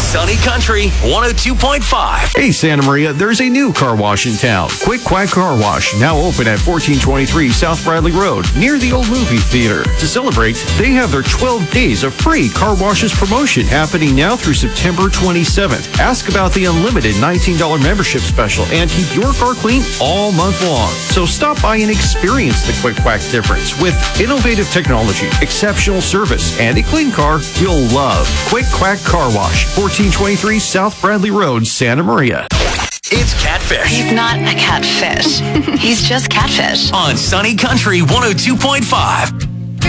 Sunny Country 102.5. Hey, Santa Maria, there's a new car wash in town. Quick Quack Car Wash, now open at 1423 South Bradley Road, near the old movie theater. To celebrate, they have their 12 days of free car washes promotion happening now through September 27th. Ask about the unlimited $19 membership special and keep your car clean all month long. So stop by and experience the Quick Quack difference with innovative technology, exceptional service, and a clean car you'll love. Quick Quack Car Wash, 1423 South Bradley Road, Santa Maria. It's Catfish. He's not a catfish. He's just Catfish. On Sunny Country 102.5.